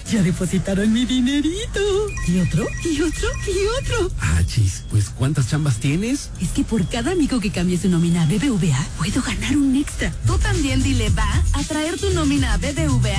Ya depositaron mi dinerito. ¿Y otro? ¿Y otro? ¿Y otro? Achis, pues ¿cuántas chambas tienes? Es que por cada amigo que cambie su nómina a BBVA, puedo ganar un extra. Tú también dile va a traer tu nómina a BBVA